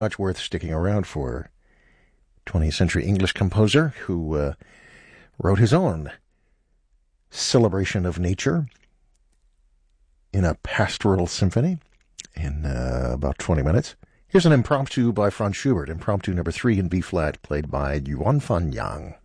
much worth sticking around for. 20th century English composer who wrote his own celebration of nature in a pastoral symphony in about 20 minutes. Here's an impromptu by Franz Schubert, impromptu number 3 in B-flat, played by Yuan Fan Yang.